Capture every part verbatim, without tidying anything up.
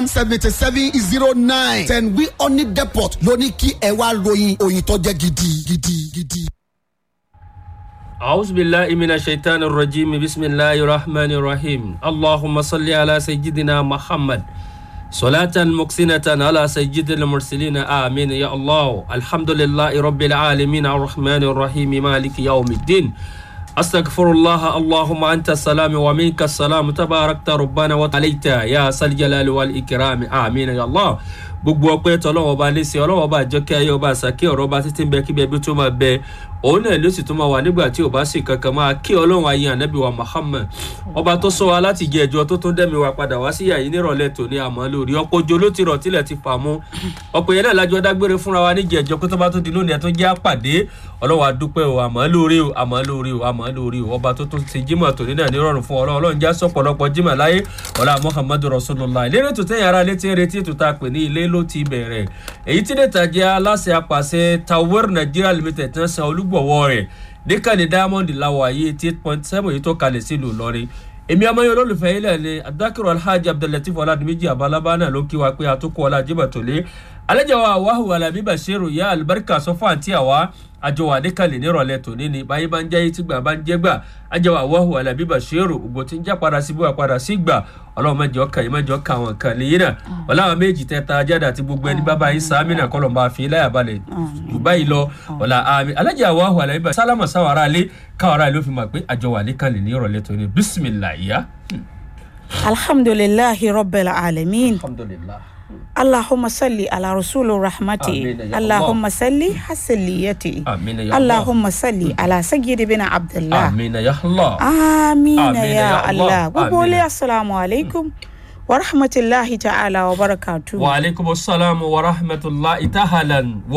seventy-seven zero nine ten wi oni depot ló ní kí ẹ wá ròyìn òyìn tó jẹ́ gidi gidi gidi. أعوذ بالله من الشيطان الرجيم بسم الله الرحمن الرحيم اللهم صل على سيدنا محمد صلاة مقسنة على سيد المرسلين آمين يا الله الحمد لله رب العالمين الرحمن الرحيم مالك يوم الدين أستغفر الله اللهم أنت السلام ومنك السلام تباركت ربنا وتعاليت يا ذا الجلال والإكرام آمين يا الله gbogbo ọpẹ́ tọlọ́run ọba lé sí Ọlọ́run ọba àjọkẹ́ ayé ọba àsàkí ọ̀rọ̀ ọba títí ń bẹ kí bẹbí tó máa bẹ òun náà ló sì tún máa wà nígbà tí ò bá sì kankan máa kí Ọlọ́run ayé ànábì wa Muhammad ọba tó sọ wa láti jẹ ẹjọ́ tó tún dẹ́mi wa padà wá sí yàyí nírọ̀lẹ́ tòní àmọ́ lórí ọ̀pọ̀ ojú ló ti rọ̀ tílẹ̀ ti fà mú ọ̀pọ̀ yẹn náà lájọ dágbére fúnra wa níjẹ ẹjọ́ pé tó bá tó di lónìí ẹ tó jẹ́ àpàdé Ọlọ́run a dúpẹ́ o àmọ́ lórí o àmọ́ lórí o àmọ́ lórí o ọba tó tún ti jímọ̀ tòní náà nírọ̀rùn fún Ọlọ́run Ọlọ́run já sọ̀pọ̀lọpọ̀ jímọ̀ láyé ọlá Muhammadu Rasulullah ìlérè tó tẹ̀yìn ara létí retí ètò tá a pè ní ilé ló ti bẹ̀rẹ̀ èyí tí dẹ́ta jẹ́ aláṣẹ apàṣẹ Tower Nigeria Limited tán san olúgbọ̀wọ́ rẹ̀ níkànnì Diamond láwọ̀ ayé eighty eight point seven èyí tó kalẹ̀ sílùú Ìlọrin èmi amáyé olólùfẹ́ ilẹ̀ ni Adakiru Alhaji Abdulateef Ọládìméjì Abalaba náà ló kí wa pé àtúkọ̀ ọlá Jímọ̀ tòlé alẹ́jà wa wàhù Alábí Bashiru ya alibarika sọ́fọ́ àti àwa àjọ wà níkànnì nírọ̀lẹ́ tòní ni báyìí bá ń jẹ́ yìí tí gbà bá ń jẹ́ gbà àjọ wa wàhù Alábí Bashiru ògbó tí ń já padà sí bó padà sí gbà Ọlọ́run mẹ́jọ kàn yín mẹ́jọ kàn wọn kàn lẹ́yìn náà ọ̀làwọn méjì tẹ́ta ajáde àti gbogbo ẹni bàbá yín sàmínà kọ́ lọ́n bá fi láyà balẹ̀ jù báyìí lọ ọ̀là àmì alẹ́jà wàhù Alábí Bashiru sálámà sáwàrà lé káwàrà ló fi mọ̀ pé àjọ wà níkànnì nírọ̀lẹ́ tòní bisimilayi. alhamdulillahi rabbil alamin. alhamdulillah. اللهم صل على رسول رحمتي اللهم صل حسليتي اللهم صل على سيد بن عبد الله آمين يا الله آمين يا الله وقولي السلام عليكم ورحمة الله تعالى وبركاته وعليكم السلام ورحمة الله تعالى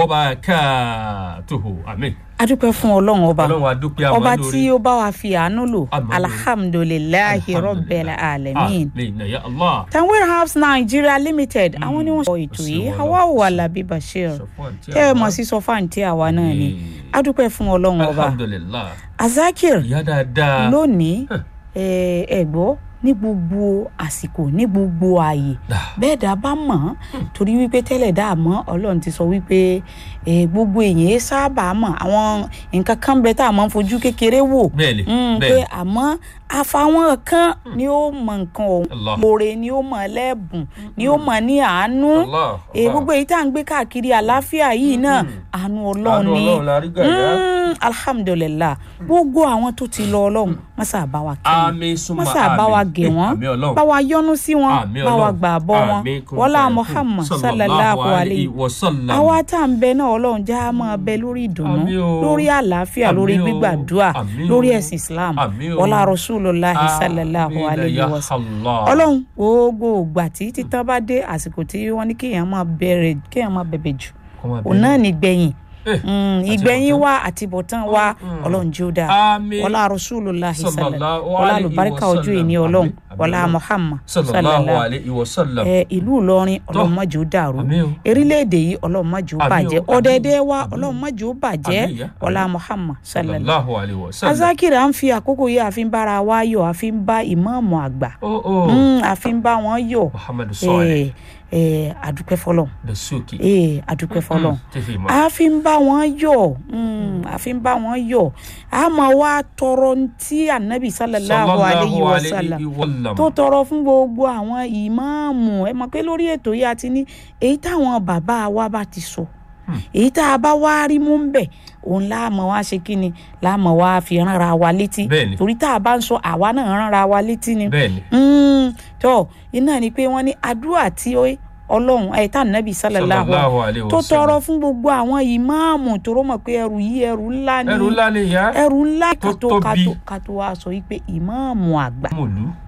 وبركاته آمين adúpẹ́ fún Ọlọ́run ọba Ọlọ́run adúpẹ́ àmọ́ lórí ọba tí ó bá wa fi àánú lò alhamdulillahi rabbil alamin àmín ya Allah. Tanweer Herbs Nigeria Limited àwọn ni wọ́n sọ ètò yìí Hawawu Alábí Bashir tẹ́ ẹ mọ̀ sí sọfáǹtì àwa náà ni adúpẹ́ fún Ọlọ́run ọba alhamdulillah. Azakir ìyá dáadáa lónìí ẹ gbọ́ ní gbogbo àsìkò ní gbogbo ààyè bẹ́ẹ̀ dá bá mọ̀ torí wípé tẹ́lẹ̀ dá mọ̀ Ọlọ́run ti sọ wípé gbogbo èèyàn sábà mọ̀ àwọn nǹkan kan bẹ tá a máa ń fojú kékeré wò pé àmọ́ àfàwọn kan ni ó mọ̀ nǹkan ọ̀hún lóore ni ó mọ̀ lẹ́bùn ni ó mọ̀ ní àánú gbogbo èyí tá à ń gbé káàkiri àlàáfíà yìí náà àánú Ọlọ́run ni alhamdulillah gbogbo àwọn tó ti lọ Ọlọ́run mọ́sà bá wa kí wọn mọ́sà bá wa gẹ̀ wọ́n bá wa yọ́nú sí wọn bá wa gbà bọ́ wọn wọ́lá Muhammad sallallahu alayhi wa sallam àwa tá à ń bẹ náà Ọlọ́run já máa bẹ lórí ìdùnnú lórí àlàáfíà lórí gbígbàdúrà lórí ẹ̀sìn Islam wọ́lá Rasulullahi sallallahu alayhi wa sallam Ọlọ́run gbogbo ìgbà tí títàn bá dé àsìkò tí wọ́n ní kéèyàn máa bẹ̀rẹ̀ kéèyàn máa bẹ̀bẹ̀ jù òun náà ní gbẹ̀yìn ìgbẹ̀yìn wa àti bọ̀tán wa Ọlọ́run jùdá wọlá Rasulullahi sallallahu wọlá lùbáríkà ojú ìní Ọlọ́run wọlá Muhammad sallallahu alayhi wa sallam ìlú Ìlọrin Ọlọ́run má jẹ́ ó dàrú orílẹ̀-èdè yìí Ọlọ́run má jẹ́ ó bàjẹ́ ọ̀dẹ̀dẹ̀ wa Ọlọ́run má jẹ́ ó bàjẹ́ wọlá Muhammad sallallahu alayhi wa sallam. Azakir à ń fi àkókò yìí àfi ń bára wa yọ̀ àfi ń bá ìmáàmù àgbà àfi ń bá wọn yọ̀ eh adúpẹ́ fọ́lọ́run Dasuki eh adúpẹ́ fọ́lọ́run a fi ń bá wọn yọ̀ mm a fi ń bá wọn yọ̀ a máa wá tọrọ tí Ànábì sallallahu alayhi wa sallam tó tọrọ fún gbogbo àwọn ìmáàmù ẹ mọ̀ pé lórí ètò yìí àti ní èyí táwọn bàbá wa bá ti sọ èyí tá a bá wá rí mú ńbẹ̀ òun láàmọ wá ṣe kíni láàmọ wá fi ránra wa létí torí tá a bá ń sọ àwa náà ránra wa létí ni tó iná ni pé wọ́n ní àdúrà tí Ọlọ́run àìtá Nábì sallallahu alaihi tó tọrọ fún gbogbo àwọn ìmáàmù tó rọ mọ̀ pé ẹrù yìí ẹrù ńlá ni ẹrù ńlá ni ya ẹrù ńlá kàtó kàtó kàtó wá sọ wípé ìmáàmù àgbà